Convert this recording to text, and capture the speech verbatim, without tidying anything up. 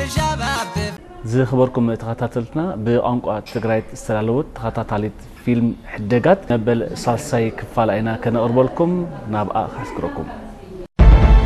زي خبركم تخطاتلتنا بأنقاء تقرأت استرالوت تخطاتاليت فيلم حدقات نبل سالساي كفال عينا كان أربلكم نابقى خاسكركم